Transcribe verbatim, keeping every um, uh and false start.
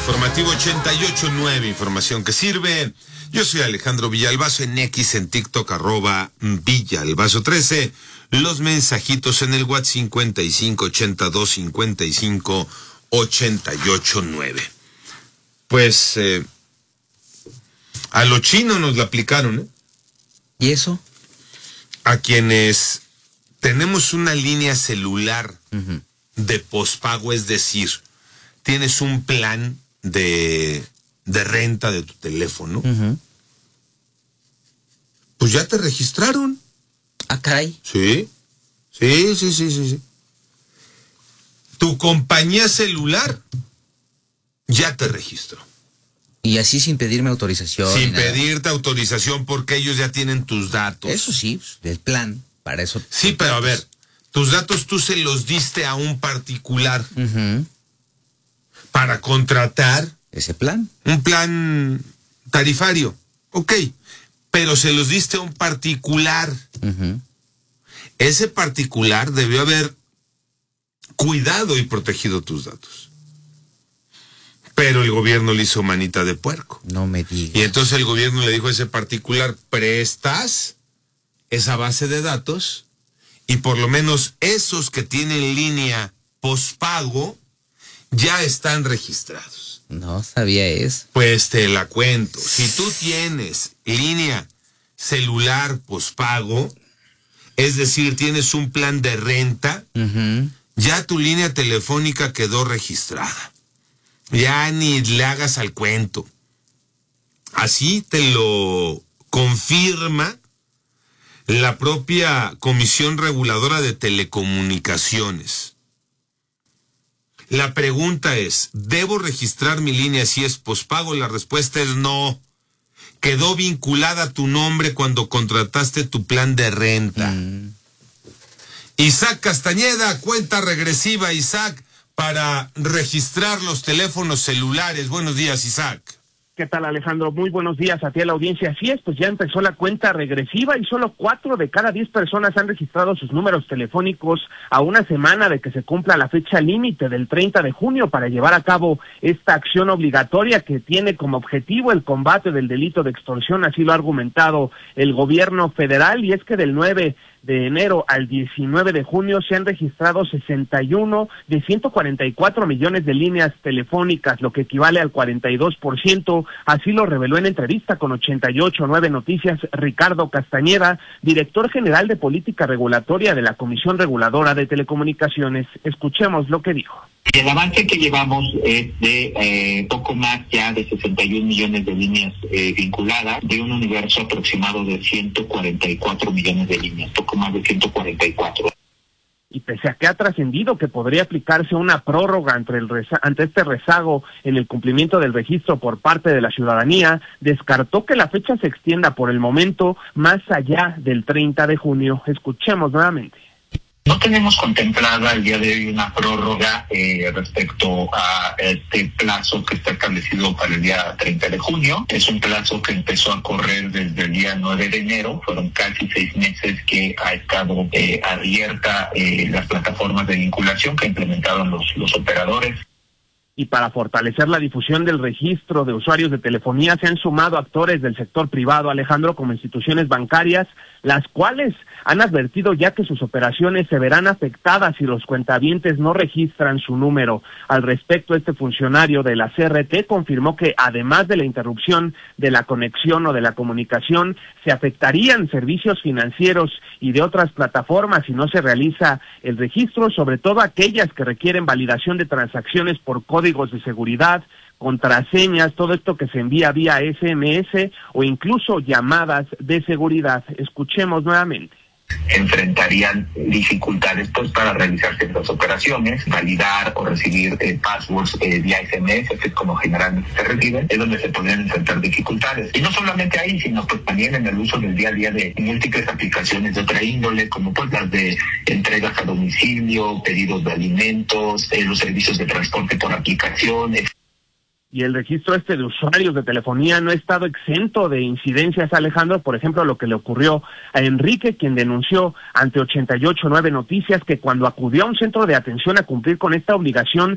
Informativo ochenta y ocho nueve, información que sirve. Yo soy Alejandro Villalbazo, en X, en TikTok, arroba Villalbazo trece. Los mensajitos en el WhatsApp cincuenta y cinco ochenta y dos cincuenta y cinco ochenta y ocho nueve. Pues eh, a lo chino nos la aplicaron, ¿eh? ¿Y eso? A quienes tenemos una línea celular uh-huh. de pospago, es decir, tienes un plan de, de renta de tu teléfono, uh-huh. pues ya te registraron. Ah, caray. Sí, sí, sí, sí, sí, sí. Tu compañía celular ya te registró. Y así sin pedirme autorización. Sin pedirte autorización, porque ellos ya tienen tus datos. Eso sí, el plan, para eso. Sí, pero a ver, tus datos tú se los diste a un particular uh-huh. para contratar ese plan. Un plan tarifario, ok, pero se los diste a un particular. Uh-huh. Ese particular debió haber cuidado y protegido tus datos. Pero el gobierno le hizo manita de puerco. No me digas. Y entonces el gobierno le dijo a ese particular: prestas esa base de datos y por lo menos esos que tienen línea pospago ya están registrados. No sabía eso. Pues te la cuento. Si tú tienes línea celular pospago, es decir, tienes un plan de renta, uh-huh. ya tu línea telefónica quedó registrada. Ya ni le hagas al cuento. Así te lo confirma la propia Comisión Reguladora de Telecomunicaciones. La pregunta es, ¿debo registrar mi línea si es pospago? La respuesta es no. Quedó vinculada a tu nombre cuando contrataste tu plan de renta. Mm. Isaac Castañeda, cuenta regresiva, Isaac, para registrar los teléfonos celulares. Buenos días, Isaac. ¿Qué tal, Alejandro? Muy buenos días a ti, a la audiencia. Así es, pues ya empezó la cuenta regresiva y solo cuatro de cada diez personas han registrado sus números telefónicos a una semana de que se cumpla la fecha límite del treinta de junio para llevar a cabo esta acción obligatoria que tiene como objetivo el combate del delito de extorsión. Así lo ha argumentado el gobierno federal, y es que del nueve de enero al diecinueve de junio se han registrado sesenta y uno de ciento cuarenta y cuatro millones de líneas telefónicas, lo que equivale al cuarenta y dos por ciento. Así lo reveló en entrevista con ochenta y ocho nueve Noticias Ricardo Castañeda, director general de política regulatoria de la Comisión Reguladora de Telecomunicaciones. Escuchemos lo que dijo. El avance que llevamos es de eh, poco más ya de sesenta y un millones de líneas eh, vinculadas, de un universo aproximado de ciento cuarenta y cuatro millones de líneas, poco más de ciento cuarenta y cuatro. Y pese a que ha trascendido que podría aplicarse una prórroga ante, el reza- ante este rezago en el cumplimiento del registro por parte de la ciudadanía, descartó que la fecha se extienda por el momento más allá del treinta de junio. Escuchemos nuevamente. No tenemos contemplada el día de hoy una prórroga eh, respecto a este plazo que está establecido para el día treinta de junio. Es un plazo que empezó a correr desde el día nueve de enero. Fueron casi seis meses que ha estado eh, abierta eh, las plataformas de vinculación que implementaron los, los operadores. Y para fortalecer la difusión del registro de usuarios de telefonía se han sumado actores del sector privado, Alejandro, como instituciones bancarias, las cuales han advertido ya que sus operaciones se verán afectadas si los cuentavientes no registran su número. Al respecto, este funcionario de la C R T confirmó que además de la interrupción de la conexión o de la comunicación, se afectarían servicios financieros y de otras plataformas si no se realiza el registro, sobre todo aquellas que requieren validación de transacciones por códigos de seguridad, contraseñas, todo esto que se envía vía S M S o incluso llamadas de seguridad. Escuchemos nuevamente. Enfrentarían dificultades pues para realizar ciertas operaciones, validar o recibir eh, passwords eh, vía S M S, que es como generalmente se reciben, es donde se podrían enfrentar dificultades. Y no solamente ahí, sino pues también en el uso del día a día de múltiples aplicaciones de otra índole, como pues las de entregas a domicilio, pedidos de alimentos, eh, los servicios de transporte por aplicación, etcétera. Y el registro este de usuarios de telefonía no ha estado exento de incidencias, Alejandro. Por ejemplo, lo que le ocurrió a Enrique, quien denunció ante ochenta y ocho nueve Noticias que cuando acudió a un centro de atención a cumplir con esta obligación,